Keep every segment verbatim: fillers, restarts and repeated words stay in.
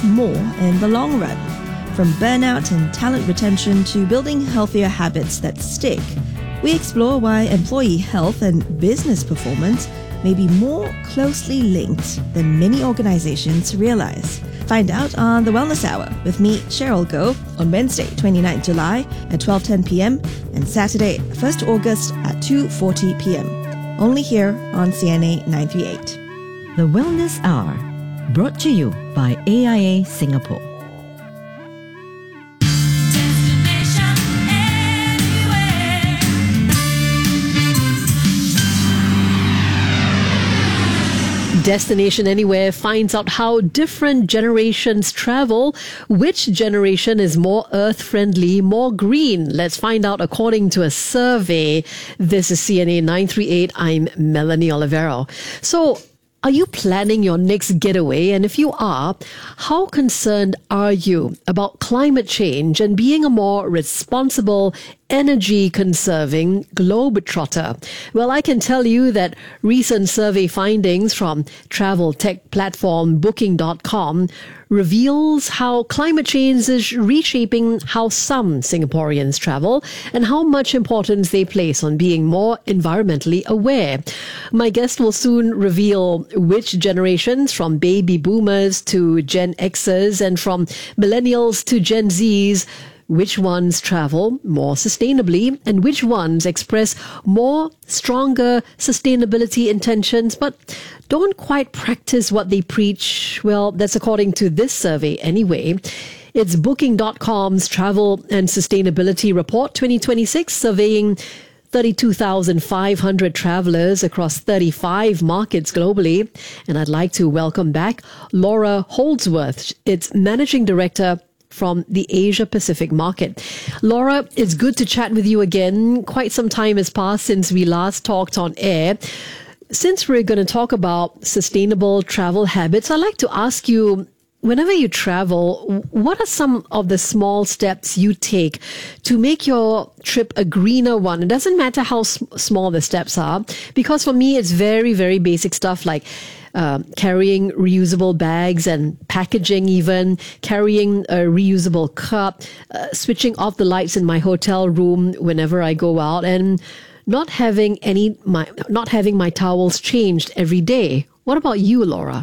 more in the long run. From burnout and talent retention to building healthier habits that stick, we explore why employee health and business performance may be more closely linked than many organizations realize. Find out on The Wellness Hour with me, Cheryl Goh, on Wednesday, twenty-ninth of July at twelve ten p.m. and Saturday, first of August at two forty p.m. Only here on C N A nine three eight. The Wellness Hour, brought to you by A I A Singapore. Destination Anywhere finds out how different generations travel. Which generation is more earth-friendly, more green? Let's find out according to a survey. This is C N A nine three eight. I'm Melanie Olivero. So, are you planning your next getaway? And if you are, how concerned are you about climate change and being a more responsible, energy-conserving globetrotter? Well, I can tell you that recent survey findings from travel tech platform booking dot com reveals how climate change is reshaping how some Singaporeans travel and how much importance they place on being more environmentally aware. My guest will soon reveal which generations, from baby boomers to Gen Xers and from millennials to Gen Zs, which ones travel more sustainably and which ones express more stronger sustainability intentions but don't quite practice what they preach. Well, that's according to this survey anyway. It's booking dot com's Travel and Sustainability Report twenty twenty-six, surveying thirty-two thousand five hundred travelers across thirty-five markets globally. And I'd like to welcome back Laura Holdsworth, its Managing Director from the Asia Pacific market. Laura, it's good to chat with you again. Quite some time has passed since we last talked on air. Since we're going to talk about sustainable travel habits, I'd like to ask you, whenever you travel, what are some of the small steps you take to make your trip a greener one? It doesn't matter how s- small the steps are, because for me, it's very, very basic stuff like Uh, carrying reusable bags and packaging, even carrying a reusable cup, uh, switching off the lights in my hotel room whenever I go out, and not having any my not having my towels changed every day. What about you, Laura?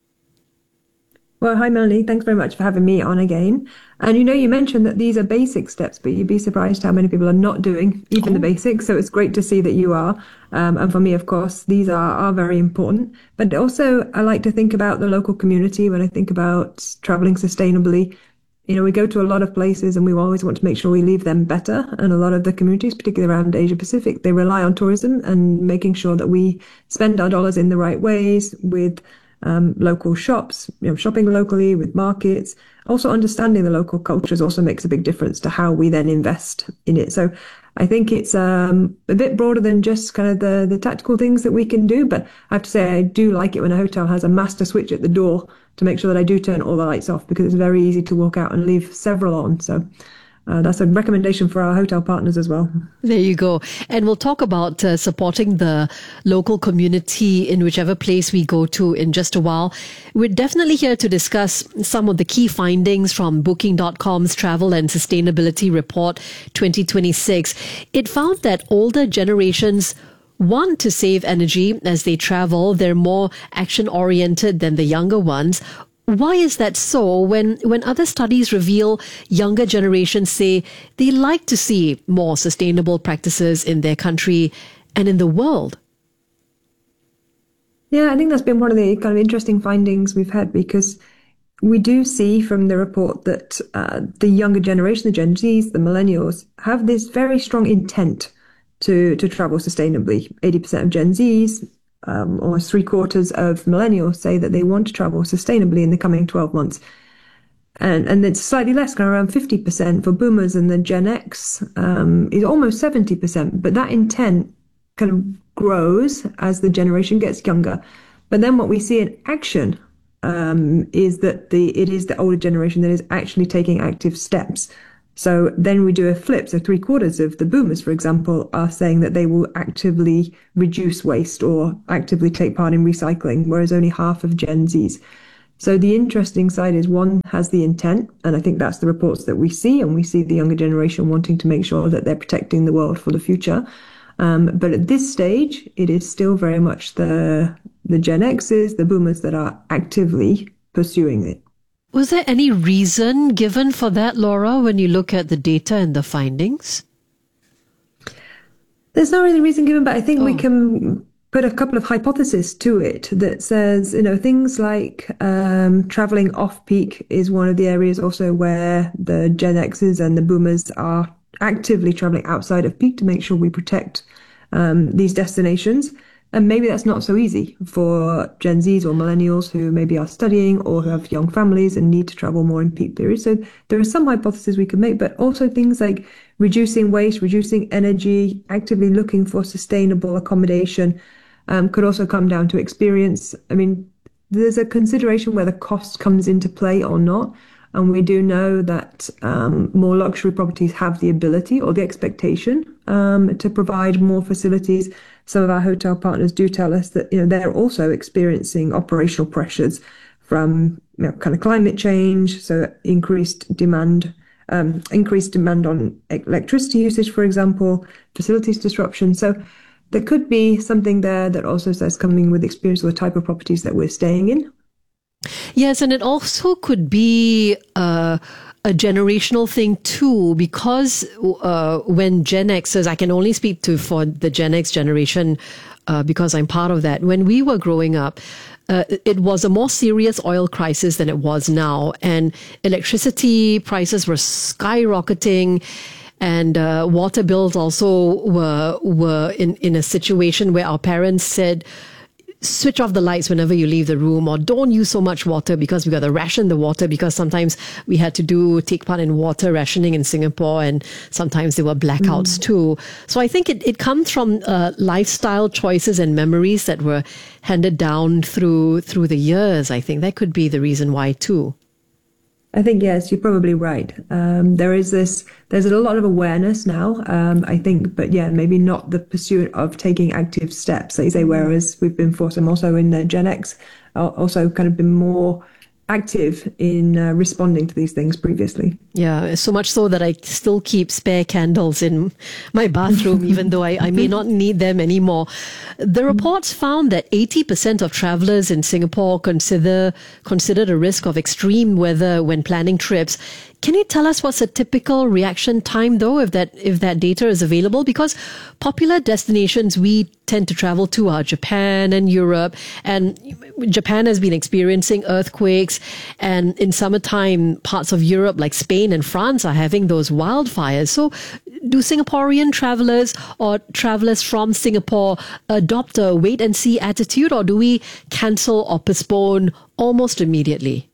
Well, hi, Melanie. Thanks very much for having me on again. And you know, you mentioned that these are basic steps, but you'd be surprised how many people are not doing even oh. the basics. So it's great to see that you are. Um, and for me, of course, these are, are very important. But also, I like to think about the local community when I think about traveling sustainably. You know, we go to a lot of places and we always want to make sure we leave them better. And a lot of the communities, particularly around Asia Pacific, they rely on tourism and making sure that we spend our dollars in the right ways with Um, local shops, you know, shopping locally with markets. Also understanding the local cultures also makes a big difference to how we then invest in it. So I think it's um, a bit broader than just kind of the, the tactical things that we can do. But I have to say, I do like it when a hotel has a master switch at the door to make sure that I do turn all the lights off, because it's very easy to walk out and leave several on. So Uh, that's a recommendation for our hotel partners as well. There you go. And we'll talk about uh, supporting the local community in whichever place we go to in just a while. We're definitely here to discuss some of the key findings from booking dot com's Travel and Sustainability Report twenty twenty-six. It found that older generations want to save energy as they travel. They're more action-oriented than the younger ones. Why is that so when, when other studies reveal younger generations say they like to see more sustainable practices in their country and in the world? Yeah, I think that's been one of the kind of interesting findings we've had, because we do see from the report that uh, the younger generation, the Gen Zs, the millennials, have this very strong intent to, to travel sustainably. eighty percent of Gen Zs, Um, almost three quarters of millennials say that they want to travel sustainably in the coming twelve months. And and it's slightly less, kind of around fifty percent for boomers, and the Gen X um, is almost seventy percent. But that intent kind of grows as the generation gets younger. But then what we see in action um, is that the it is the older generation that is actually taking active steps. So then we do a flip. So three quarters of the boomers, for example, are saying that they will actively reduce waste or actively take part in recycling, whereas only half of Gen Zs. So the interesting side is one has the intent, and I think that's the reports that we see, and we see the younger generation wanting to make sure that they're protecting the world for the future. Um, but at this stage, it is still very much the the Gen X's, the boomers that are actively pursuing it. Was there any reason given for that, Laura, when you look at the data and the findings? There's not really a reason given, but I think Oh. we can put a couple of hypotheses to it that says, you know, things like um, traveling off peak is one of the areas also where the Gen X's and the boomers are actively traveling outside of peak to make sure we protect um, these destinations. And maybe that's not so easy for Gen Zs or millennials who maybe are studying or who have young families and need to travel more in peak periods. So there are some hypotheses we could make, but also things like reducing waste, reducing energy, actively looking for sustainable accommodation um, could also come down to experience. I mean, there's a consideration whether cost comes into play or not. And we do know that um, more luxury properties have the ability or the expectation um, to provide more facilities. Some of our hotel partners do tell us that, you know, they're also experiencing operational pressures from, you know, kind of climate change, so increased demand, um, increased demand on electricity usage, for example, facilities disruption. So there could be something there that also says coming with experience or the type of properties that we're staying in. Yes, and it also could be uh, a generational thing too, because uh, when Gen Xers, I can only speak to for the Gen X generation uh, because I'm part of that. When we were growing up, uh, it was a more serious oil crisis than it was now, and electricity prices were skyrocketing. And uh, water bills also were were in, in a situation where our parents said, switch off the lights whenever you leave the room, or don't use so much water because we got to ration the water, because sometimes we had to do take part in water rationing in Singapore, and sometimes there were blackouts mm. too. So I think it, it comes from uh, lifestyle choices and memories that were handed down through through the years. I think that could be the reason why too. I think, yes, you're probably right. Um, there is this, there's a lot of awareness now, um, I think, but yeah, maybe not the pursuit of taking active steps, they say, whereas we've been forced, and also in the Gen X, uh, also kind of been more active in uh, responding to these things previously. Yeah, so much so that I still keep spare candles in my bathroom, even though I, I may not need them anymore. The reports found that eighty percent of travelers in Singapore consider consider the risk of extreme weather when planning trips. Can you tell us what's a typical reaction time, though, if that if that data is available? Because popular destinations we tend to travel to are Japan and Europe, and Japan has been experiencing earthquakes, and in summertime, parts of Europe like Spain and France are having those wildfires. So do Singaporean travelers or travelers from Singapore adopt a wait-and-see attitude, or do we cancel or postpone almost immediately?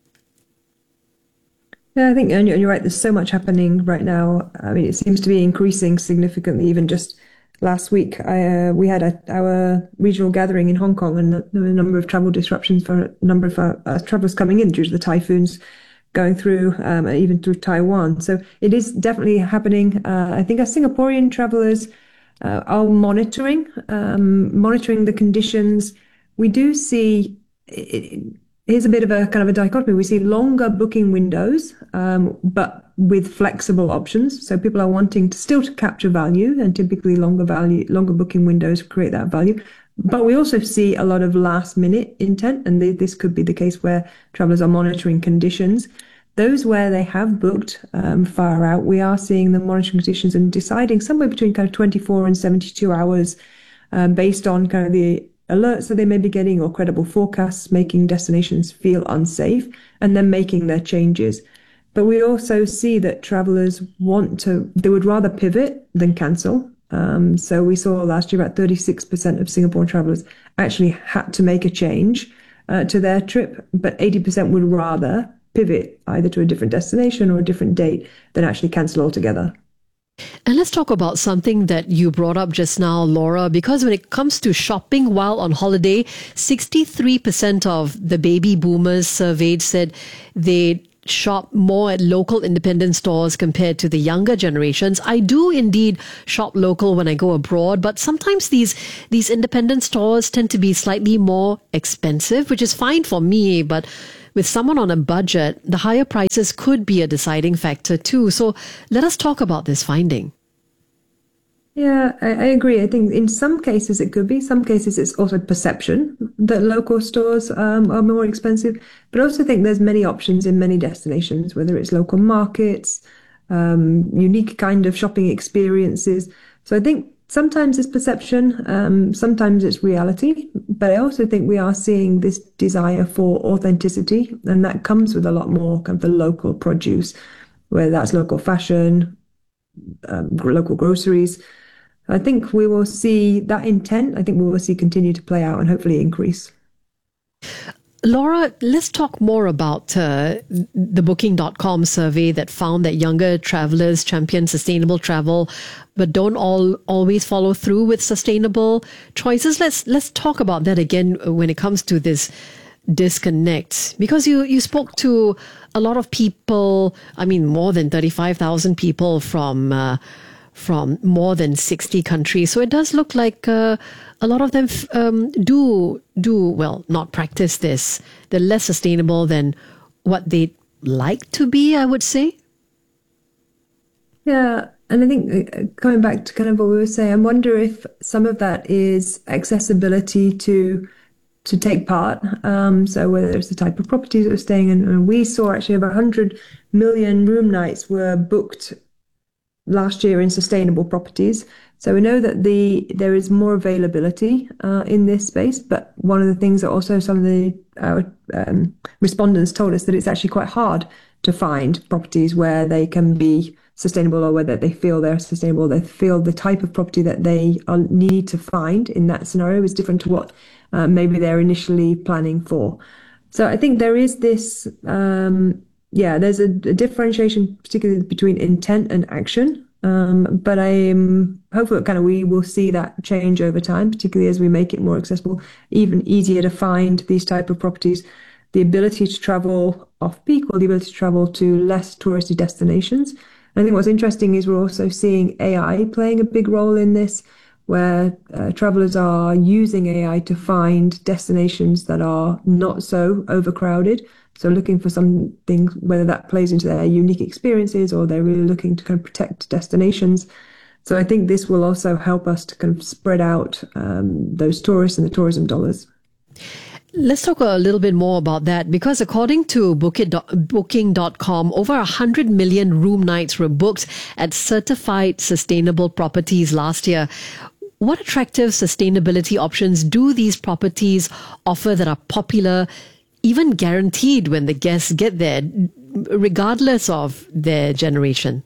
Yeah, I think, and you're right, there's so much happening right now. I mean, it seems to be increasing significantly. Even just last week, I, uh, we had a, our regional gathering in Hong Kong, and there were a number of travel disruptions for a number of our, uh, travelers coming in due to the typhoons going through, um, even through Taiwan. So it is definitely happening. Uh, I think our Singaporean travelers uh, are monitoring, um, monitoring the conditions. We do see... It, Here's a bit of a kind of a dichotomy. We see longer booking windows, um, but with flexible options. So people are wanting to still to capture value, and typically longer value, longer booking windows create that value. But we also see a lot of last minute intent, and they, this could be the case where travelers are monitoring conditions. Those where they have booked um, far out, we are seeing them monitoring conditions and deciding somewhere between kind of twenty-four and seventy-two hours um, based on kind of the alerts that they may be getting or credible forecasts, making destinations feel unsafe, and then making their changes. But we also see that travelers want to, they would rather pivot than cancel. Um, so we saw last year about thirty-six percent of Singapore travelers actually had to make a change uh, to their trip, but eighty percent would rather pivot either to a different destination or a different date than actually cancel altogether. And let's talk about something that you brought up just now, Laura, because when it comes to shopping while on holiday, sixty-three percent of the baby boomers surveyed said they shop more at local independent stores compared to the younger generations. I do indeed shop local when I go abroad, but sometimes these these independent stores tend to be slightly more expensive, which is fine for me, but with someone on a budget, the higher prices could be a deciding factor too. So let us talk about this finding. Yeah, I, I agree. I think in some cases it could be. Some cases it's also perception that local stores um, are more expensive. But I also think there's many options in many destinations, whether it's local markets, um, unique kind of shopping experiences. So I think sometimes it's perception, um, sometimes it's reality. But I also think we are seeing this desire for authenticity, and that comes with a lot more kind of the local produce, whether that's local fashion, um, local groceries. I think we will see that intent, I think we will see continue to play out and hopefully increase. Laura, let's talk more about uh, the Booking dot com survey that found that younger travelers champion sustainable travel, but don't all always follow through with sustainable choices. Let's let's talk about that again when it comes to this disconnect, because you you spoke to a lot of people. I mean, more than thirty-five thousand people from uh, from more than sixty countries. So it does look like uh, a lot of them um, do, do, well, not practice this. They're less sustainable than what they'd like to be, I would say. Yeah, and I think going back to kind of what we were saying, I wonder if some of that is accessibility to to take part. Um, so whether it's the type of properties that we're staying in, and we saw actually over one hundred million room nights were booked last year in sustainable properties. So we know that the there is more availability uh, in this space. But one of the things that also some of the our um, respondents told us that it's actually quite hard to find properties where they can be sustainable, or whether they feel they're sustainable. They feel the type of property that they are, need to find in that scenario is different to what uh, maybe they're initially planning for. So I think there is this. Um, Yeah, there's a, a differentiation, particularly between intent and action. Um, but I am hopeful that kind of we will see that change over time, particularly as we make it more accessible, even easier to find these type of properties, the ability to travel off peak or the ability to travel to less touristy destinations. I think what's interesting is we're also seeing A I playing a big role in this, where uh, travelers are using A I to find destinations that are not so overcrowded. So looking for something, whether that plays into their unique experiences or they're really looking to kind of protect destinations. So I think this will also help us to kind of spread out um, those tourists and the tourism dollars. Let's talk a little bit more about that, because according to Booking dot com, over one hundred million room nights were booked at certified sustainable properties last year. What attractive sustainability options do these properties offer that are popular, even guaranteed when the guests get there, regardless of their generation?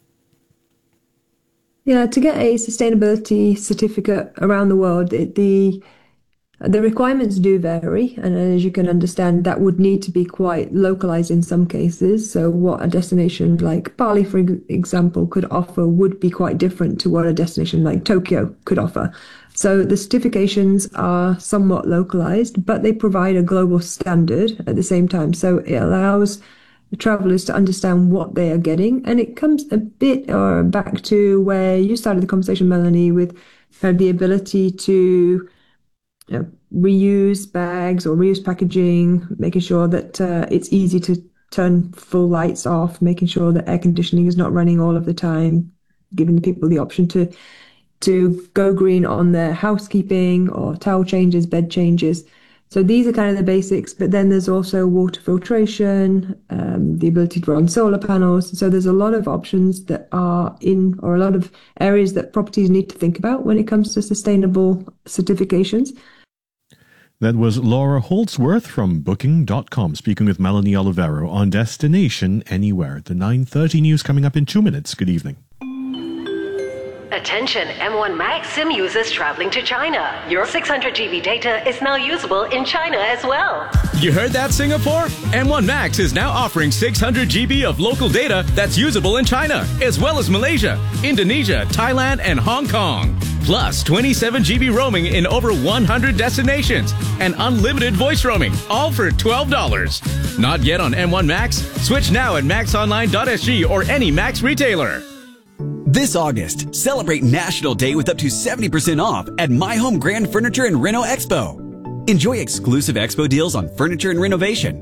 Yeah, to get a sustainability certificate around the world, it, the the requirements do vary, and as you can understand, that would need to be quite localized in some cases. So what a destination like Bali, for example, could offer would be quite different to what a destination like Tokyo could offer. So the certifications are somewhat localized, but they provide a global standard at the same time. So it allows the travelers to understand what they are getting. And it comes a bit or back to where you started the conversation, Melanie, with uh, the ability to you know, reuse bags or reuse packaging, making sure that uh, it's easy to turn full lights off, making sure that air conditioning is not running all of the time, giving people the option to to go green on their housekeeping or towel changes, bed changes. So these are kind of the basics, but then there's also water filtration, um, the ability to run solar panels. So there's a lot of options that are in, or a lot of areas that properties need to think about when it comes to sustainable certifications. That was Laura Holdsworth from Booking dot com speaking with Melanie Olivero on Destination Anywhere. The nine thirty news coming up in two minutes. Good evening. Attention M one Max SIM users traveling to China. Your six hundred gigabyte data is now usable in China as well. You heard that, Singapore? M one Max is now offering six hundred gigabytes of local data that's usable in China, as well as Malaysia, Indonesia, Thailand, and Hong Kong. Plus twenty-seven gigabytes roaming in over one hundred destinations and unlimited voice roaming, all for twelve dollars. Not yet on M one Max? Switch now at max online dot s g or any Max retailer. This August, celebrate National Day with up to seventy percent off at My Home Grand Furniture and Reno Expo. Enjoy exclusive expo deals on furniture and renovation,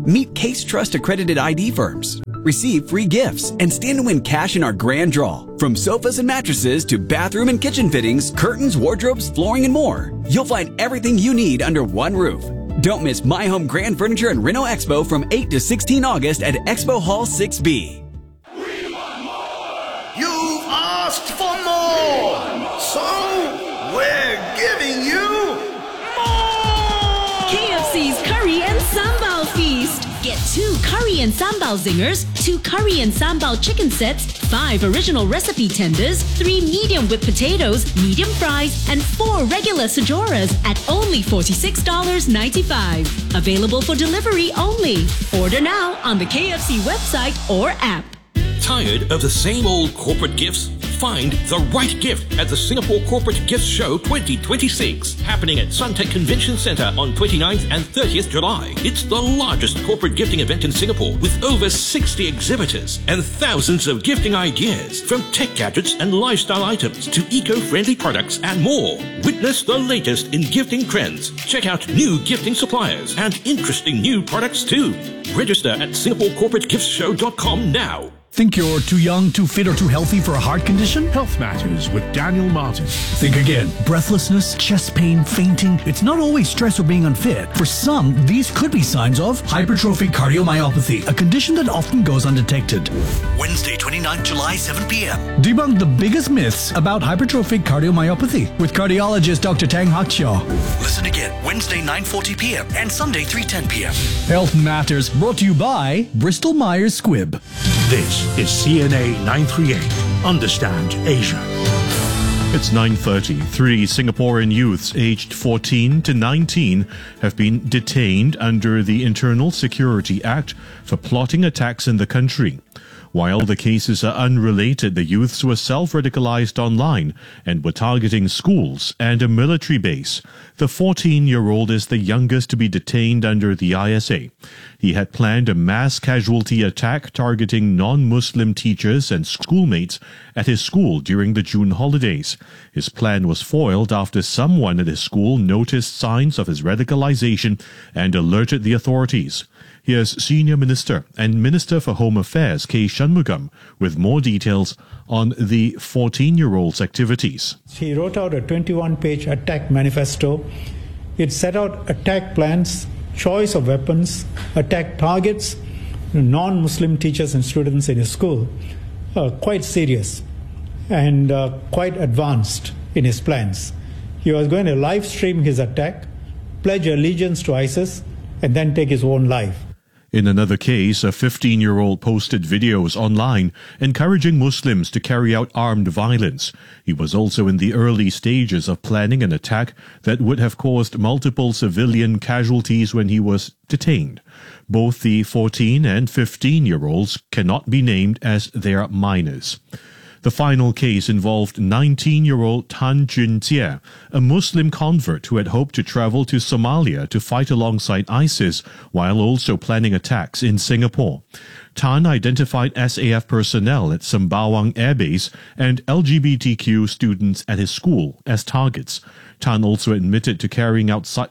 Meet Case Trust accredited I D firms. Receive free gifts and stand to win cash in our grand draw. From sofas and mattresses to bathroom and kitchen fittings, curtains, wardrobes, flooring, and more. You'll find everything you need under one roof. Don't miss My Home Grand Furniture and Reno Expo from eight to sixteen August at Expo Hall six B. We want more! You've asked for more! So, we're giving you more! K F C's Curry and Sambal Feast. Get two curry and sambal zingers, two curry and sambal chicken sets, five original recipe tenders, three medium with potatoes, medium fries, and four regular sajoras at only forty-six dollars and ninety-five cents. Available for delivery only. Order now on the K F C website or app. Tired of the same old corporate gifts? Find the right gift at the Singapore Corporate Gifts Show twenty twenty-six, happening at Suntec Convention Centre on twenty-ninth and thirtieth July. It's the largest corporate gifting event in Singapore with over sixty exhibitors and thousands of gifting ideas, from tech gadgets and lifestyle items to eco-friendly products and more. Witness the latest in gifting trends. Check out new gifting suppliers and interesting new products too. Register at singapore corporate gifts show dot com now. Think you're too young, too fit, or too healthy for a heart condition? Health Matters with Daniel Martin. Think again. Breathlessness, chest pain, fainting. It's not always stress or being unfit. For some, these could be signs of hypertrophic cardiomyopathy, a condition that often goes undetected. Wednesday, twenty-ninth July, seven p.m. Debunk the biggest myths about hypertrophic cardiomyopathy with cardiologist Doctor Tang Hakshaw. Listen again, Wednesday, nine forty p.m. and Sunday, three ten p.m. Health Matters, brought to you by Bristol Myers Squibb. This is C N A nine thirty-eight. Understand Asia. It's nine thirty. Three Singaporean youths aged fourteen to nineteen have been detained under the Internal Security Act for plotting attacks in the country. While the cases are unrelated, the youths were self-radicalized online and were targeting schools and a military base. The fourteen-year-old is the youngest to be detained under the I S A. He had planned a mass casualty attack targeting non-Muslim teachers and schoolmates at his school during the June holidays. His plan was foiled after someone at his school noticed signs of his radicalization and alerted the authorities. Here's Senior Minister and Minister for Home Affairs K. Shanmugam with more details on the fourteen-year-old's activities. He wrote out a twenty-one page attack manifesto. It set out attack plans, choice of weapons, attack targets, non-Muslim teachers and students in his school. Uh, quite serious and uh, quite advanced in his plans. He was going to live stream his attack, pledge allegiance to ISIS, and then take his own life. In another case, a fifteen-year-old posted videos online encouraging Muslims to carry out armed violence. He was also in the early stages of planning an attack that would have caused multiple civilian casualties when he was detained. Both the fourteen and fifteen-year-olds cannot be named as they are minors. The final case involved nineteen-year-old Tan Junjie, a Muslim convert who had hoped to travel to Somalia to fight alongside ISIS while also planning attacks in Singapore. Tan identified S A F personnel at Sembawang Air Base and L G B T Q students at his school as targets. Tan also admitted to carrying out si-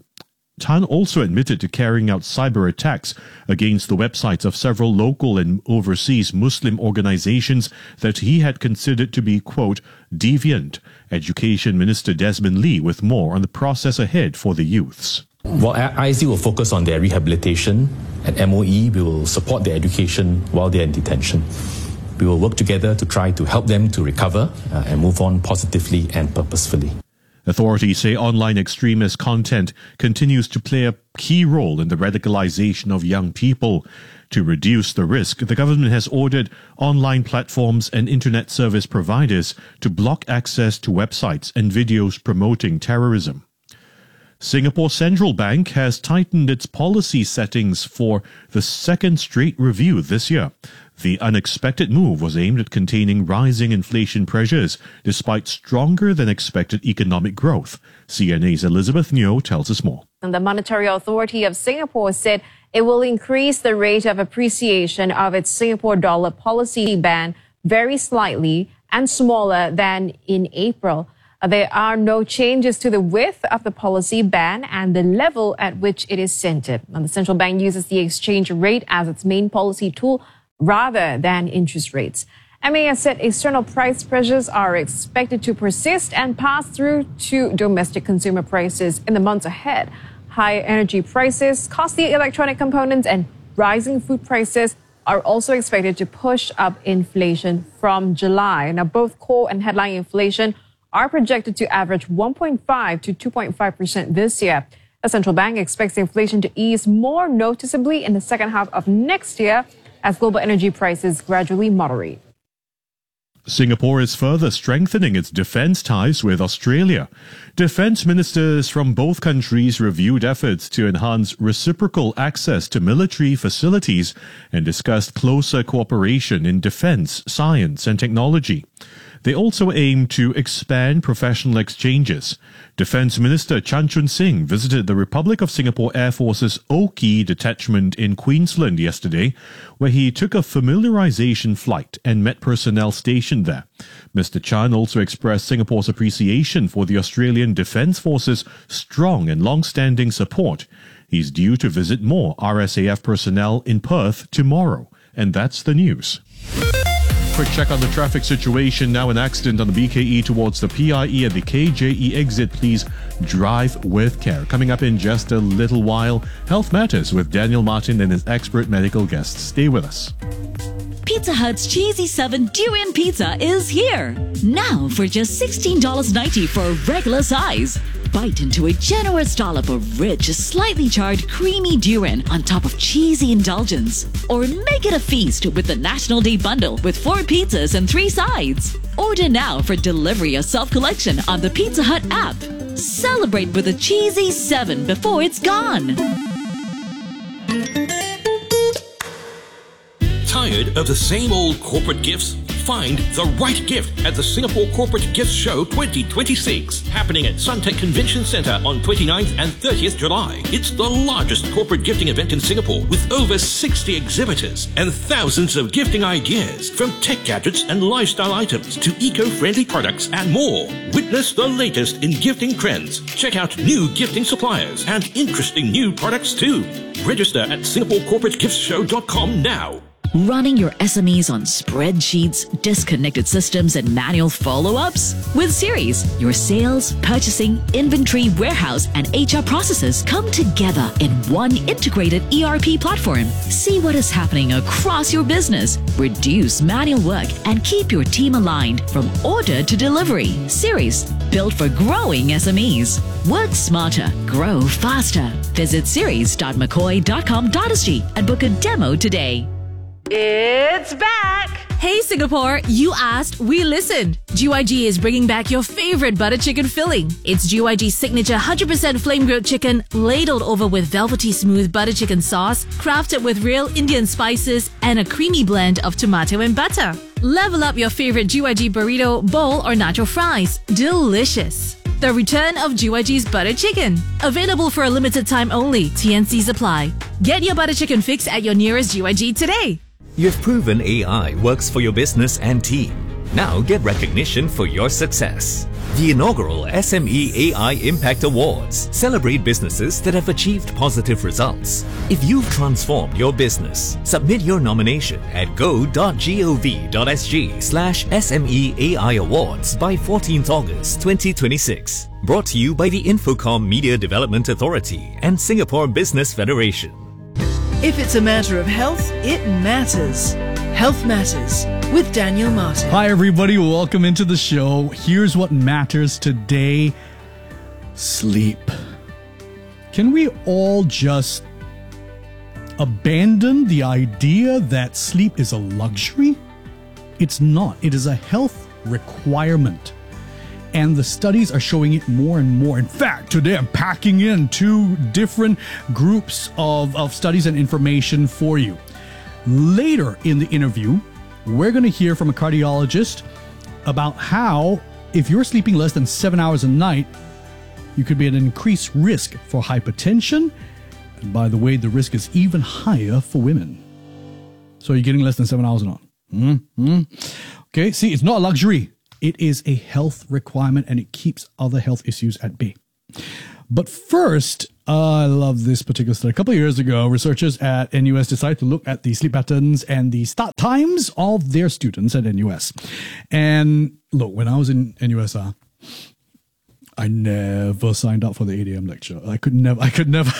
Tan also admitted to carrying out cyber attacks against the websites of several local and overseas Muslim organizations that he had considered to be, quote, deviant. Education Minister Desmond Lee with more on the process ahead for the youths. While I S D will focus on their rehabilitation, at M O E we will support their education while they're in detention. We will work together to try to help them to recover uh, and move on positively and purposefully. Authorities say online extremist content continues to play a key role in the radicalization of young people. To reduce the risk, the government has ordered online platforms and internet service providers to block access to websites and videos promoting terrorism. Singapore Central Bank has tightened its policy settings for the second straight review this year. The unexpected move was aimed at containing rising inflation pressures despite stronger than expected economic growth. C N A's Elizabeth Neo tells us more. And the Monetary Authority of Singapore said it will increase the rate of appreciation of its Singapore dollar policy band very slightly and smaller than in April. Uh, There are no changes to the width of the policy band and the level at which it is centered. And the central bank uses the exchange rate as its main policy tool rather than interest rates. M A S said external price pressures are expected to persist and pass through to domestic consumer prices in the months ahead. Higher energy prices, costly electronic components, and rising food prices are also expected to push up inflation from July. Now, both core and headline inflation are projected to average one point five to two point five percent this year. The central bank expects inflation to ease more noticeably in the second half of next year as global energy prices gradually moderate. Singapore is further strengthening its defence ties with Australia. Defence ministers from both countries reviewed efforts to enhance reciprocal access to military facilities and discussed closer cooperation in defence, science and technology. They also aim to expand professional exchanges. Defence Minister Chan Chun Sing visited the Republic of Singapore Air Force's Oki detachment in Queensland yesterday, where he took a familiarization flight and met personnel stationed there. Mister Chan also expressed Singapore's appreciation for the Australian Defence Force's strong and long-standing support. He's due to visit more R S A F personnel in Perth tomorrow. And that's the news. Quick check on the traffic situation. Now an accident on the B K E towards the P I E at the K J E exit. Please drive with care. Coming up in just a little while, Health Matters with Daniel Martin and his expert medical guests. Stay with us. Pizza Hut's Cheesy seven Durian Pizza is here. Now for just sixteen dollars ninety for a regular size. Bite into a generous dollop of rich, slightly charred, creamy durian on top of cheesy indulgence. Or make it a feast with the National Day Bundle with four pizzas and three sides. Order now for delivery or self-collection on the Pizza Hut app. Celebrate with a Cheesy seven before it's gone. Tired of the same old corporate gifts? Find the right gift at the Singapore Corporate Gifts Show twenty twenty-six, happening at Suntec Convention Centre on twenty-ninth and thirtieth July. It's the largest corporate gifting event in Singapore with over sixty exhibitors and thousands of gifting ideas, from tech gadgets and lifestyle items to eco-friendly products and more. Witness the latest in gifting trends. Check out new gifting suppliers and interesting new products too. Register at singapore corporate gifts show dot com now. Running your S M Es on spreadsheets, disconnected systems, and manual follow-ups? With Series, your sales, purchasing, inventory, warehouse, and H R processes come together in one integrated E R P platform. See what is happening across your business, reduce manual work, and keep your team aligned from order to delivery. Series, built for growing S M Es. Work smarter, grow faster. Visit series dot mccoy dot com dot s g and book a demo today. It's back! Hey Singapore, you asked, we listened. G Y G is bringing back your favorite butter chicken filling. It's G Y G's signature one hundred percent flame grilled chicken, ladled over with velvety smooth butter chicken sauce, crafted with real Indian spices and a creamy blend of tomato and butter. Level up your favorite G Y G burrito, bowl, or nacho fries. Delicious. The return of G Y G's butter chicken. Available for a limited time only. T N Cs apply. Get your butter chicken fix at your nearest G Y G today. You've proven A I works for your business and team. Now get recognition for your success. The inaugural S M E A I Impact Awards celebrate businesses that have achieved positive results. If you've transformed your business, submit your nomination at go dot gov dot s g slash S M E A I Awards by fourteenth August twenty twenty-six. Brought to you by the Infocom Media Development Authority and Singapore Business Federation. If it's a matter of health, it matters. Health Matters with Daniel Martin. Hi everybody, welcome into the show. Here's what matters today. Sleep. Can we all just abandon the idea that sleep is a luxury? It's not. It is a health requirement. And the studies are showing it more and more. In fact, today I'm packing in two different groups of, of studies and information for you. Later in the interview, we're going to hear from a cardiologist about how, if you're sleeping less than seven hours a night, you could be at an increased risk for hypertension. And by the way, the risk is even higher for women. So you're getting less than seven hours a night. Mm-hmm. Okay, see, it's not a luxury. It is a health requirement and it keeps other health issues at bay. But first, uh, I love this particular study. A couple of years ago, researchers at N U S decided to look at the sleep patterns and the start times of their students at N U S. And look, when I was in N U S R, I never signed up for the eight a.m. lecture. I could never, I could never.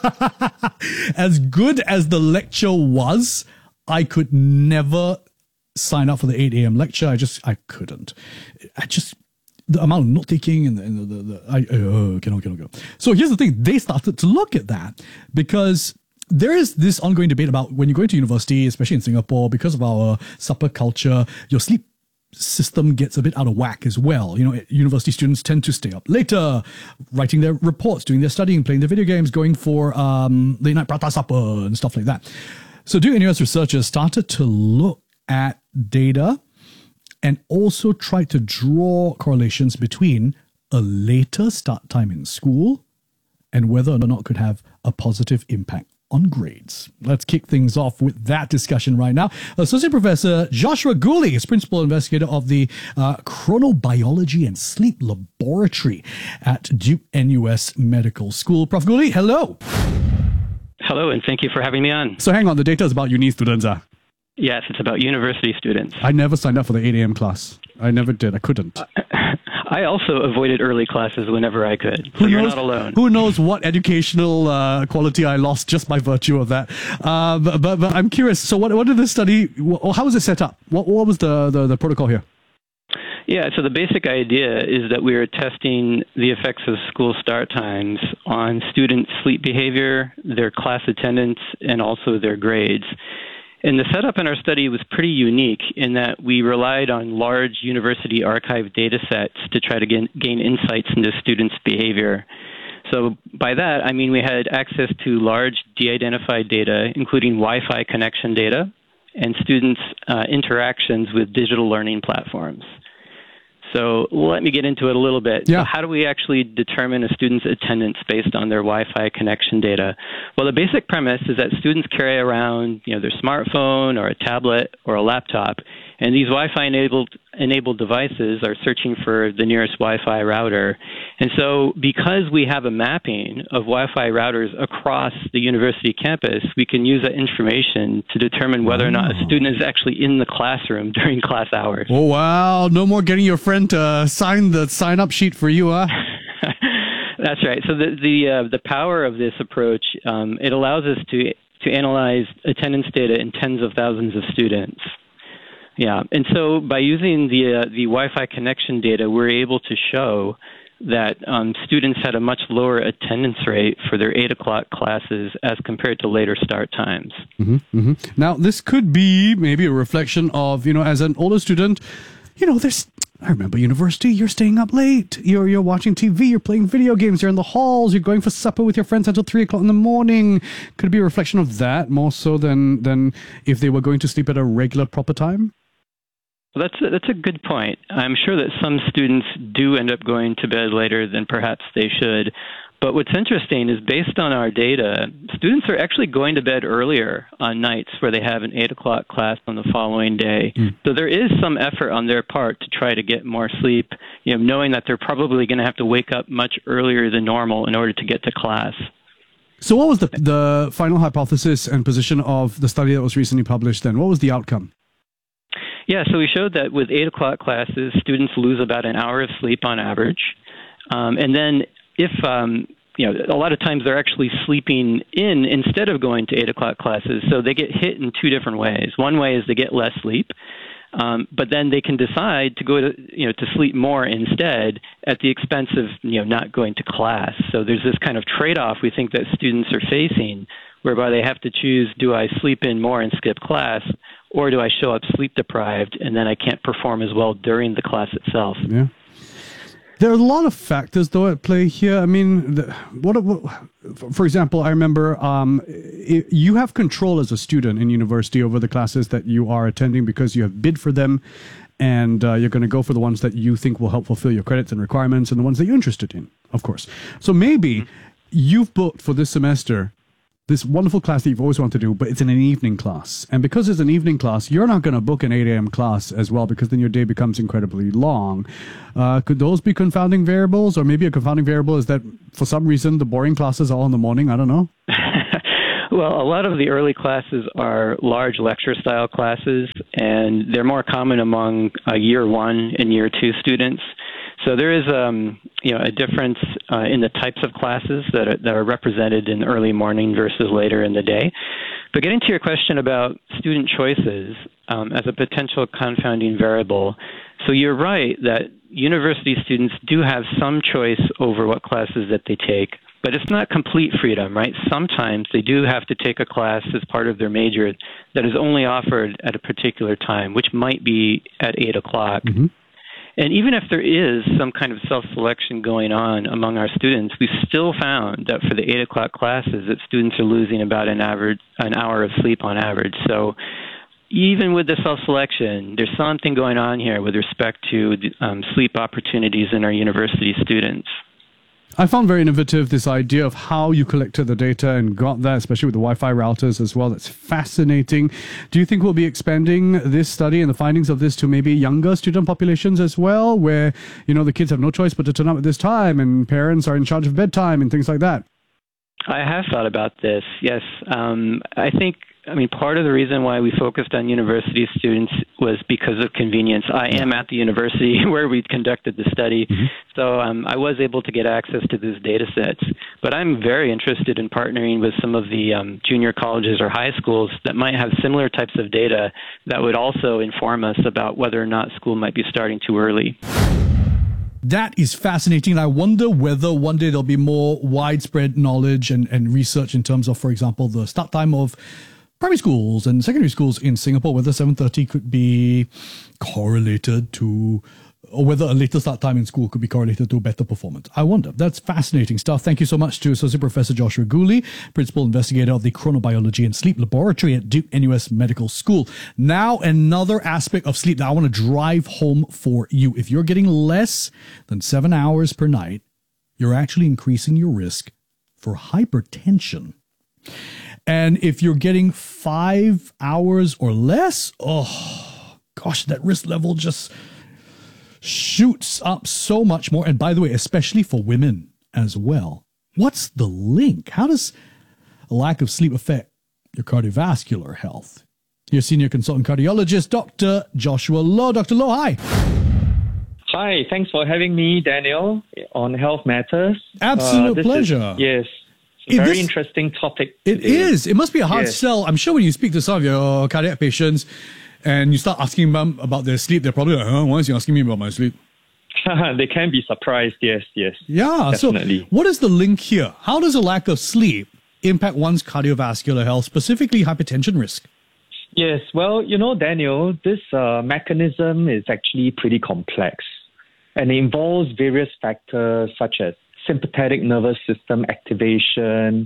As good as the lecture was, I could never sign up for the eight a.m. lecture. I just, I couldn't. I just, the amount of note taking and the, and the, the, the I, uh, cannot, cannot go. So here's the thing. They started to look at that because there is this ongoing debate about when you're going to university, especially in Singapore, because of our supper culture, your sleep system gets a bit out of whack as well. You know, university students tend to stay up later, writing their reports, doing their studying, playing their video games, going for um, late night prata supper and stuff like that. So Duke N U S researchers started to look at data and also tried to draw correlations between a later start time in school and whether or not it could have a positive impact on grades. Let's kick things off with that discussion right now. Associate Professor Joshua Gooley is Principal Investigator of the uh, Chronobiology and Sleep Laboratory at Duke N U S Medical School. Professor Gooley, hello. Hello, and thank you for having me on. So hang on, the data is about uni students, ah? Yes, it's about university students. I never signed up for the eight a.m. class. I never did. I couldn't. Uh, I also avoided early classes whenever I could. So who you're knows, not alone. Who knows what educational uh, quality I lost just by virtue of that. Uh, but, but, but I'm curious. So what, what did this study, wh- how was it set up? What, what was the, the, the protocol here? Yeah, so the basic idea is that we are testing the effects of school start times on student sleep behavior, their class attendance, and also their grades. And the setup in our study was pretty unique in that we relied on large university archive data sets to try to gain, gain insights into students' behavior. So by that, I mean we had access to large de-identified data, including Wi-Fi connection data, and students' uh, interactions with digital learning platforms. So let me get into it a little bit. Yeah. So how do we actually determine a student's attendance based on their Wi-Fi connection data? Well, the basic premise is that students carry around, you know, their smartphone or a tablet or a laptop, and these Wi-Fi enabled enabled devices are searching for the nearest Wi-Fi router. And so because we have a mapping of Wi-Fi routers across the university campus, we can use that information to determine whether or not a student is actually in the classroom during class hours. Oh, wow. No more getting your friend to sign the sign-up sheet for you, huh? That's right. So the the, uh, the power of this approach, um, it allows us to to analyze attendance data in tens of thousands of students. Yeah, and so by using the uh, the Wi-Fi connection data, we're able to show that um, students had a much lower attendance rate for their eight o'clock classes as compared to later start times. Mm-hmm, mm-hmm. Now, this could be maybe a reflection of, you know, as an older student, you know, there's, I remember university, you're staying up late, you're you're watching T V, you're playing video games, you're in the halls, you're going for supper with your friends until three o'clock in the morning. Could it be a reflection of that more so than, than if they were going to sleep at a regular proper time? Well, that's a, that's a good point. I'm sure that some students do end up going to bed later than perhaps they should. But what's interesting is based on our data, students are actually going to bed earlier on nights where they have an eight o'clock class on the following day. Mm. So there is some effort on their part to try to get more sleep, you know, knowing that they're probably going to have to wake up much earlier than normal in order to get to class. So what was the the final hypothesis and position of the study that was recently published then? What was the outcome? Yeah, so we showed that with eight o'clock classes, students lose about an hour of sleep on average. Um, and then if, um, you know, a lot of times they're actually sleeping in instead of going to eight o'clock classes. So they get hit in two different ways. One way is they get less sleep, um, but then they can decide to go to, you know, to sleep more instead at the expense of, you know, not going to class. So there's this kind of trade-off we think that students are facing whereby they have to choose, do I sleep in more and skip class, or do I show up sleep deprived and then I can't perform as well during the class itself? Yeah. There are a lot of factors, though, at play here. I mean, the, what, what, for example, I remember um, it, you have control as a student in university over the classes that you are attending because you have bid for them, and uh, you're going to go for the ones that you think will help fulfill your credits and requirements and the ones that you're interested in, of course. So maybe mm-hmm. you've booked for this semester this wonderful class that you've always wanted to do, but it's in an evening class. And because it's an evening class, you're not going to book an eight a.m. class as well, because then your day becomes incredibly long. Uh, could those be confounding variables? Or maybe a confounding variable is that for some reason the boring classes are all in the morning. I don't know. Well, a lot of the early classes are large lecture-style classes, and they're more common among uh, year one and year two students. So there is, um, you know, a difference uh, in the types of classes that are, that are represented in early morning versus later in the day. But getting to your question about student choices um, as a potential confounding variable, so you're right that university students do have some choice over what classes that they take, but it's not complete freedom, right? Sometimes they do have to take a class as part of their major that is only offered at a particular time, which might be at eight o'clock. Mm-hmm. And even if there is some kind of self-selection going on among our students, we still found that for the eight o'clock classes that students are losing about an average, an hour of sleep on average. So even with the self-selection, there's something going on here with respect to um, sleep opportunities in our university students. I found very innovative this idea of how you collected the data and got that, especially with the Wi-Fi routers as well. That's fascinating. Do you think we'll be expanding this study and the findings of this to maybe younger student populations as well, where, you know, the kids have no choice but to turn up at this time and parents are in charge of bedtime and things like that? I have thought about this, yes. Um, I think, I mean, part of the reason why we focused on university students was because of convenience. I am at the university where we conducted the study, mm-hmm. so um, I was able to get access to these data sets. But I'm very interested in partnering with some of the um, junior colleges or high schools that might have similar types of data that would also inform us about whether or not school might be starting too early. That is fascinating. And I wonder whether one day there'll be more widespread knowledge and, and research in terms of, for example, the start time of primary schools and secondary schools in Singapore, whether seven thirty could be correlated to, or whether a later start time in school could be correlated to better performance. I wonder. That's fascinating stuff. Thank you so much to Associate Professor Joshua Gooley, Principal Investigator of the Chronobiology and Sleep Laboratory at Duke N U S Medical School. Now, another aspect of sleep that I want to drive home for you. If you're getting less than seven hours per night, you're actually increasing your risk for hypertension. And if you're getting five hours or less, oh, gosh, that risk level just shoots up so much more. And by the way, especially for women as well. What's the link? How does a lack of sleep affect your cardiovascular health? Your senior consultant cardiologist, Doctor Joshua Loh. Doctor Loh, hi. Hi, thanks for having me, Daniel, on Health Matters. Absolute uh, pleasure. Is, yes. It's a very this, interesting topic. It today. is. It must be a hard yes. sell. I'm sure when you speak to some of your cardiac patients and you start asking them about their sleep, they're probably like, huh, why is he asking me about my sleep? They can be surprised, yes, yes. Yeah, definitely. So what is the link here? How does a lack of sleep impact one's cardiovascular health, specifically hypertension risk? Yes, well, you know, Daniel, this uh, mechanism is actually pretty complex, and it involves various factors such as sympathetic nervous system activation,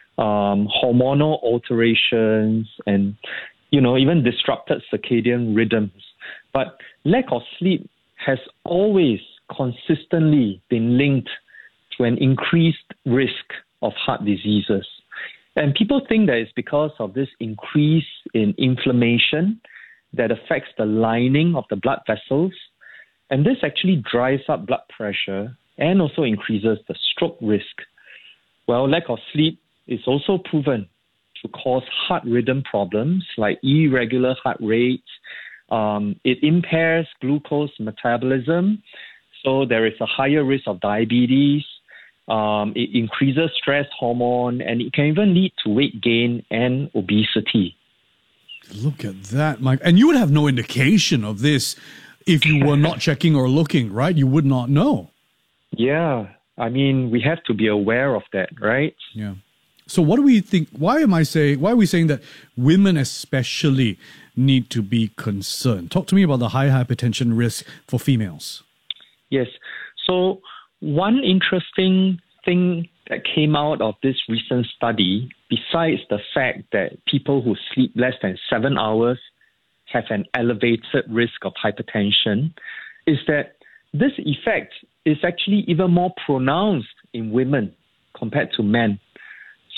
um, hormonal alterations, and, you know, even disrupted circadian rhythms. But lack of sleep has always consistently been linked to an increased risk of heart diseases. And people think that it's because of this increase in inflammation that affects the lining of the blood vessels. And this actually drives up blood pressure and also increases the stroke risk. Well, lack of sleep is also proven to cause heart rhythm problems like irregular heart rates. Um, it impairs glucose metabolism, so there is a higher risk of diabetes. Um, it increases stress hormone, and it can even lead to weight gain and obesity. Look at that, Mike. And you would have no indication of this if you were not checking or looking, right? You would not know. Yeah, I mean, we have to be aware of that, right? Yeah. So what do we think, why am I saying, why are we saying that women especially need to be concerned? Talk to me about the high hypertension risk for females. Yes. So one interesting thing that came out of this recent study, besides the fact that people who sleep less than seven hours have an elevated risk of hypertension, is that this effect is actually even more pronounced in women compared to men.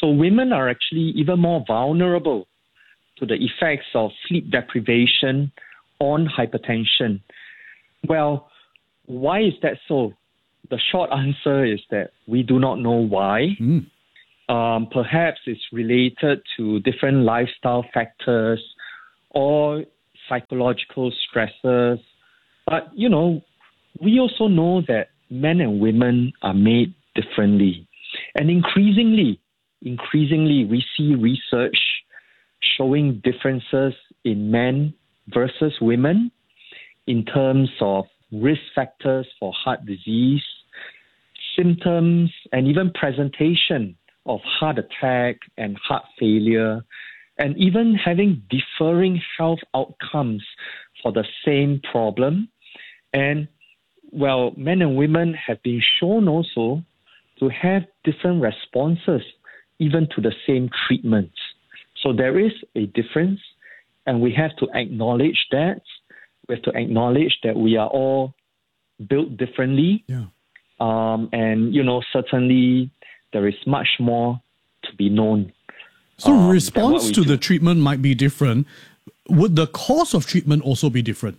So women are actually even more vulnerable to the effects of sleep deprivation on hypertension. Well, why is that so? The short answer is that we do not know why. Mm. Um, perhaps it's related to different lifestyle factors or psychological stresses. But, you know, we also know that men and women are made differently. And increasingly, increasingly, we see research showing differences in men versus women in terms of risk factors for heart disease, symptoms, and even presentation of heart attack and heart failure, and even having differing health outcomes for the same problem. And, well, men and women have been shown also to have different responses even to the same treatments. So there is a difference, and we have to acknowledge that. We have to acknowledge that we are all built differently. Yeah. Um, and, you know, certainly there is much more to be known. So um, response to do. the treatment might be different. Would the cause of treatment also be different?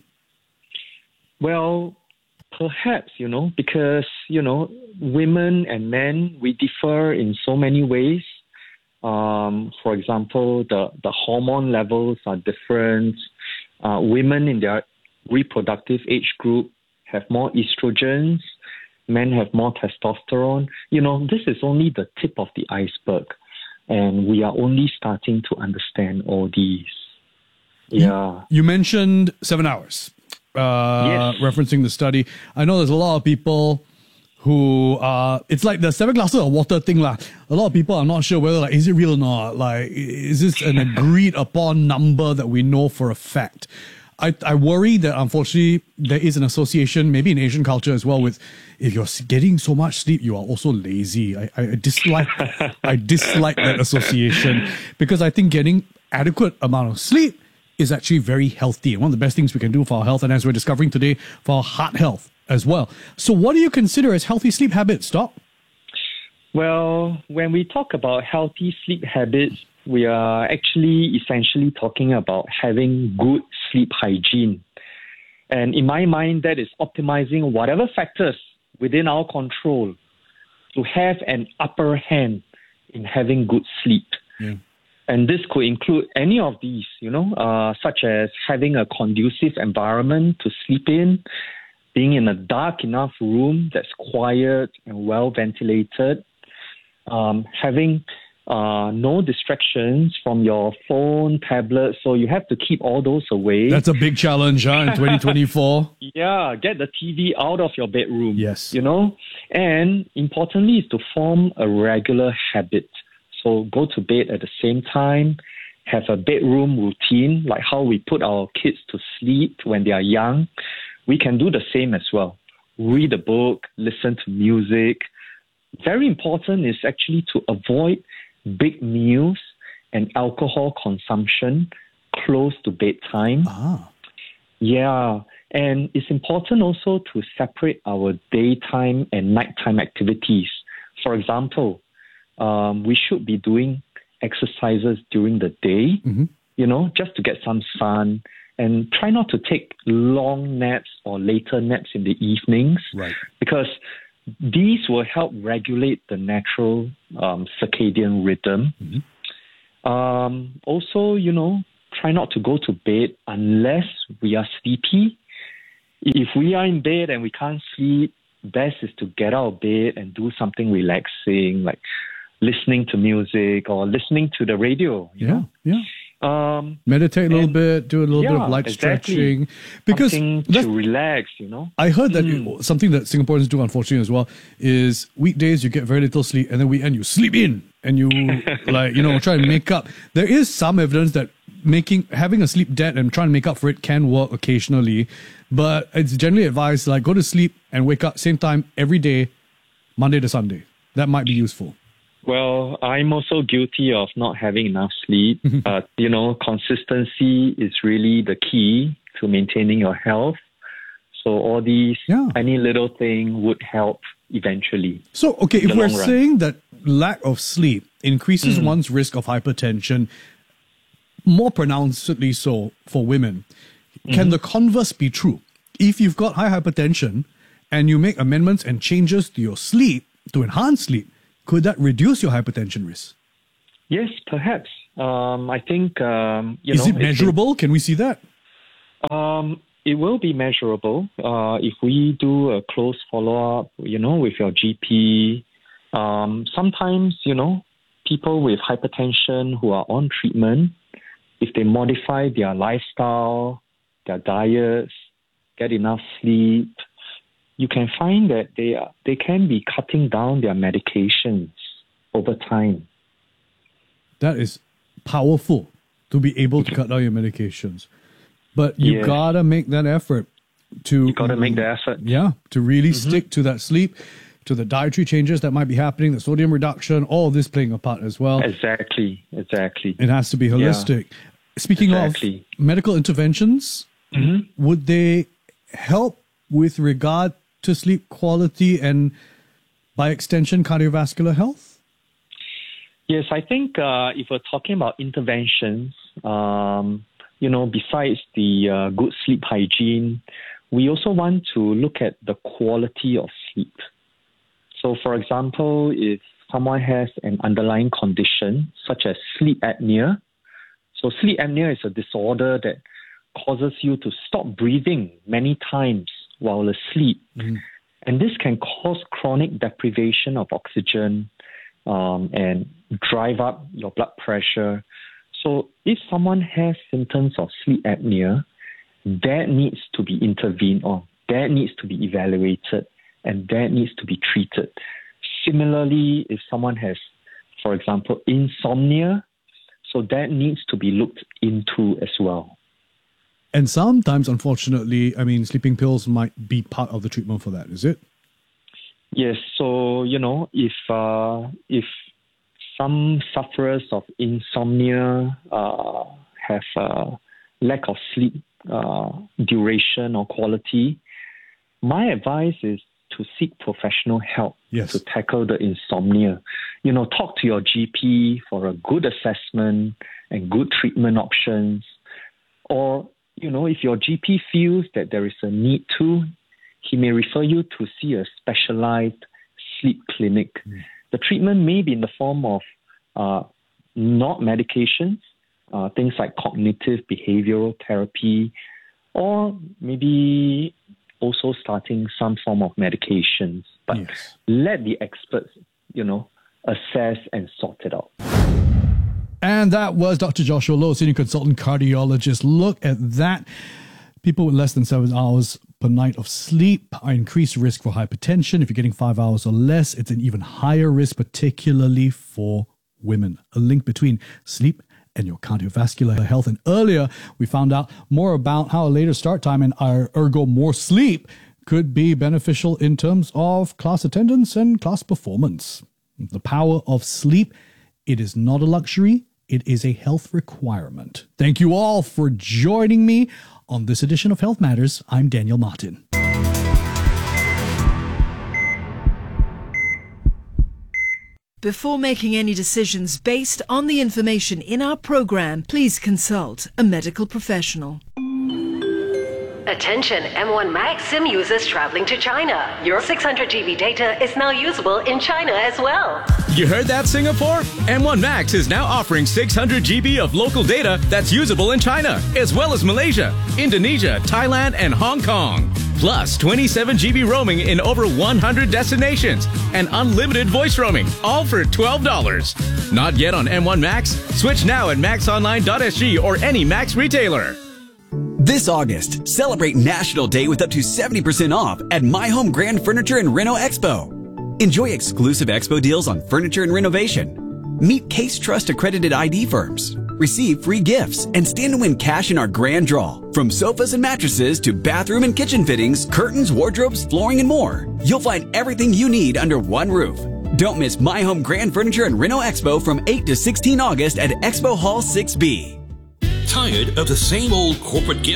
Well, perhaps, you know, because, you know, women and men, we differ in so many ways. Um, for example, the, the hormone levels are different. Uh, women in their reproductive age group have more estrogens. Men have more testosterone. You know, this is only the tip of the iceberg. And we are only starting to understand all these. Yeah. You, you mentioned seven hours, uh, yes. referencing the study. I know there's a lot of people who uh it's like the seven glasses of water thing lah. A lot of people are not sure whether like is it real or not. Like is this an agreed upon number that we know for a fact? I, I worry that unfortunately there is an association, maybe in Asian culture as well, with if you're getting so much sleep, you are also lazy. I, I dislike I dislike that association because I think getting adequate amount of sleep is actually very healthy and one of the best things we can do for our health, and as we're discovering today, for our heart health as well. So what do you consider as healthy sleep habits, Doc? Well, when we talk about healthy sleep habits, we are actually essentially talking about having good sleep hygiene. And in my mind, that is optimizing whatever factors within our control to have an upper hand in having good sleep. Yeah. And this could include any of these, you know, uh, such as having a conducive environment to sleep in, being in a dark enough room that's quiet and well ventilated, um, having uh, no distractions from your phone, tablet. So you have to keep all those away. That's a big challenge, huh, in twenty twenty-four. Yeah, get the T V out of your bedroom. Yes. You know, and importantly is to form a regular habit. So go to bed at the same time, have a bedroom routine, like how we put our kids to sleep when they are young. We can do the same as well. Read a book, listen to music. Very important is actually to avoid big meals and alcohol consumption close to bedtime. Ah. Yeah, and it's important also to separate our daytime and nighttime activities. For example, um, we should be doing exercises during the day, mm-hmm. you know, just to get some sun, and try not to take long naps or later naps in the evenings, right? Because these will help regulate the natural um, circadian rhythm. Mm-hmm. Um, also, you know, try not to go to bed unless we are sleepy. If we are in bed and we can't sleep, best is to get out of bed and do something relaxing, like listening to music or listening to the radio. You yeah, know? yeah. Um, Meditate a little bit, do a little yeah, bit of light exactly. stretching. Because something to relax, you know. I heard that Mm. something that Singaporeans do, unfortunately, as well, is weekdays you get very little sleep, and then weekend you sleep in, and you like you know try and make up. There is some evidence that making having a sleep debt and trying to make up for it can work occasionally, but it's generally advised like go to sleep and wake up same time every day, Monday to Sunday. That might be useful. Well, I'm also guilty of not having enough sleep. But, you know, consistency is really the key to maintaining your health. So all these yeah. tiny little thing would help eventually. So, okay, if we're saying that lack of sleep increases mm. one's risk of hypertension, more pronouncedly so for women, mm. can the converse be true? If you've got high hypertension and you make amendments and changes to your sleep to enhance sleep, could that reduce your hypertension risk? Yes, perhaps. Um, I think, um, you Is know... it measurable? Can we see that? Um, it will be measurable. Uh, if we do a close follow-up, you know, with your G P, um, sometimes, you know, people with hypertension who are on treatment, if they modify their lifestyle, their diets, get enough sleep, you can find that they are, they can be cutting down their medications over time. That is powerful to be able to cut down your medications. But you yeah. gotta make that effort to... You gotta make the effort. Yeah, to really mm-hmm. stick to that sleep, to the dietary changes that might be happening, the sodium reduction, all this playing a part as well. Exactly, exactly. It has to be holistic. Yeah. Speaking exactly. of medical interventions, mm-hmm. would they help with regard to sleep quality and, by extension, cardiovascular health? Yes, I think uh, if we're talking about interventions, um, you know, besides the uh, good sleep hygiene, we also want to look at the quality of sleep. So, for example, if someone has an underlying condition such as sleep apnea, so sleep apnea is a disorder that causes you to stop breathing many times while asleep. Mm. And this can cause chronic deprivation of oxygen um, and drive up your blood pressure. So if someone has symptoms of sleep apnea, that needs to be intervened on, that needs to be evaluated, and that needs to be treated. Similarly, if someone has, for example, insomnia, so that needs to be looked into as well. And sometimes, unfortunately, I mean, sleeping pills might be part of the treatment for that, is it? Yes. So, you know, if uh, if some sufferers of insomnia uh, have uh, lack of sleep uh, duration or quality, my advice is to seek professional help yes. to tackle the insomnia. You know, talk to your G P for a good assessment and good treatment options. Or, you know, if your G P feels that there is a need to, he may refer you to see a specialized sleep clinic. Mm. The treatment may be in the form of uh, not medications, uh, things like cognitive behavioral therapy, or maybe also starting some form of medications. But yes. let the experts, you know, assess and sort it out. And that was Doctor Joshua Loh, Senior Consultant Cardiologist. Look at that. People with less than seven hours per night of sleep are increased risk for hypertension. If you're getting five hours or less, it's an even higher risk, particularly for women. A link between sleep and your cardiovascular health. And earlier, we found out more about how a later start time and our ergo more sleep could be beneficial in terms of class attendance and class performance. The power of sleep, it is not a luxury, it is a health requirement. Thank you all for joining me on this edition of Health Matters. I'm Daniel Martin. Before making any decisions based on the information in our program, please consult a medical professional. Attention M one Max SIM users traveling to China. Your six hundred G B data is now usable in China as well. You heard that, Singapore? M one Max is now offering six hundred G B of local data that's usable in China, as well as Malaysia, Indonesia, Thailand, and Hong Kong. Plus twenty-seven G B roaming in over one hundred destinations and unlimited voice roaming, all for twelve dollars. Not yet on M one Max? Switch now at max online dot s g or any Max retailer. This August, celebrate National Day with up to seventy percent off at My Home Grand Furniture and Reno Expo. Enjoy exclusive expo deals on furniture and renovation. Meet Case Trust accredited I D firms. Receive free gifts and stand to win cash in our grand draw. From sofas and mattresses to bathroom and kitchen fittings, curtains, wardrobes, flooring, and more. You'll find everything you need under one roof. Don't miss My Home Grand Furniture and Reno Expo from eight to sixteen August at Expo Hall six B. Tired of the same old corporate gifts?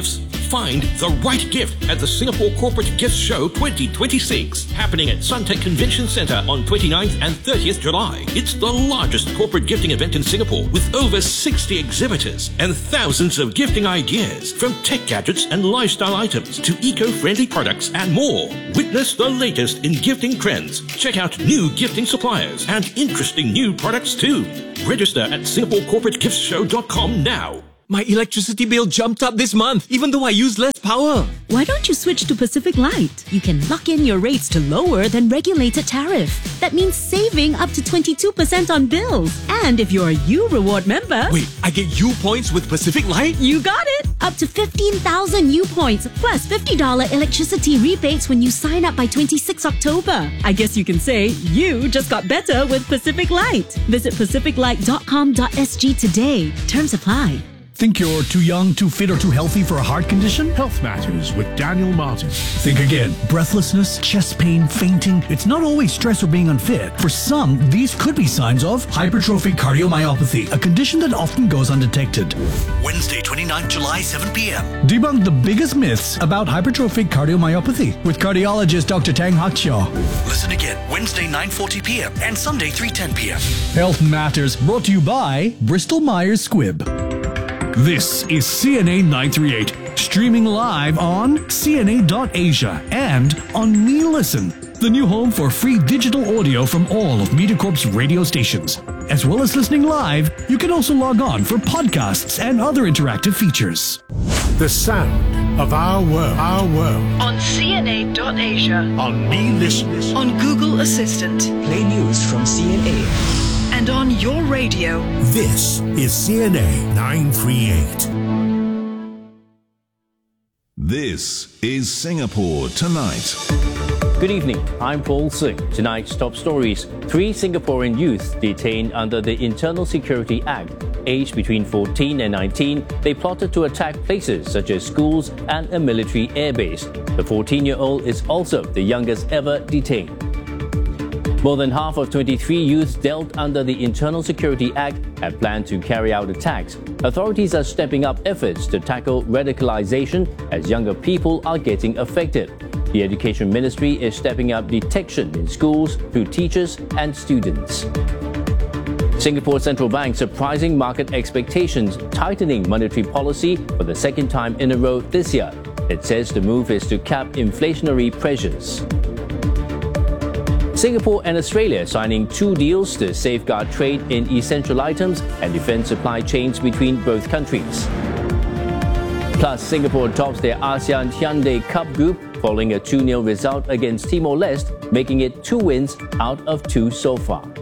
Find the right gift at the Singapore Corporate Gift Show twenty twenty-six, happening at Suntec Convention Centre on twenty-ninth and thirtieth July. It's the largest corporate gifting event in Singapore, with over sixty exhibitors and thousands of gifting ideas, from tech gadgets and lifestyle items to eco-friendly products and more. Witness the latest in gifting trends. Check out new gifting suppliers and interesting new products too. Register at singapore corporate gift show dot com now. My electricity bill jumped up this month, even though I use less power. Why don't you switch to Pacific Light? You can lock in your rates to lower than regulated tariff. That means saving up to twenty-two percent on bills. And if you're a U Reward member... Wait, I get U points with Pacific Light? You got it! Up to fifteen thousand U points, plus fifty dollars electricity rebates when you sign up by twenty-sixth October. I guess you can say you just got better with Pacific Light. Visit pacific light dot com dot s g today. Terms apply. Think you're too young, too fit, or too healthy for a heart condition? Health Matters with Daniel Martin. Think again. Breathlessness, chest pain, fainting. It's not always stress or being unfit. For some, these could be signs of hypertrophic cardiomyopathy, a condition that often goes undetected. Wednesday, twenty-ninth July, seven p.m. Debunk the biggest myths about hypertrophic cardiomyopathy with cardiologist Doctor Tang Hakshaw. Listen again Wednesday, nine forty p.m. and Sunday, three ten p.m. Health Matters, brought to you by Bristol Myers Squibb. This is C N A nine three eight, streaming live on C N A dot asia and on Me Listen, the new home for free digital audio from all of MediaCorp's radio stations. As well as listening live, you can also log on for podcasts and other interactive features. The sound of our world, our world. On C N A dot asia. On Me Listen. On Google Assistant. Play news from C N A. And on your radio. This is C N A nine three eight. This is Singapore Tonight. Good evening, I'm Paul Singh. Tonight's top stories. Three Singaporean youths detained under the Internal Security Act. Aged between fourteen and nineteen, they plotted to attack places such as schools and a military airbase. The fourteen-year-old is also the youngest ever detained. More than half of twenty-three youths dealt under the Internal Security Act had planned to carry out attacks. Authorities are stepping up efforts to tackle radicalization as younger people are getting affected. The Education Ministry is stepping up detection in schools through teachers and students. Singapore Central Bank surprising market expectations, tightening monetary policy for the second time in a row this year. It says the move is to cap inflationary pressures. Singapore and Australia signing two deals to safeguard trade in essential items and defence supply chains between both countries. Plus, Singapore tops their ASEAN Hyundai Cup group following a two nil result against Timor-Leste, making it two wins out of two so far.